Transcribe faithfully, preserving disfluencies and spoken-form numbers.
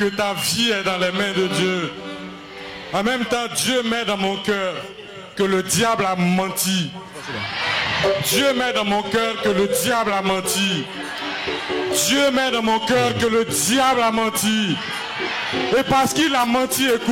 que ta vie est dans les mains de Dieu. En même temps, Dieu met dans mon cœur que le diable a menti. Dieu met dans mon cœur que le diable a menti. Dieu met dans mon cœur que le diable a menti. Et parce qu'il a menti, écoute.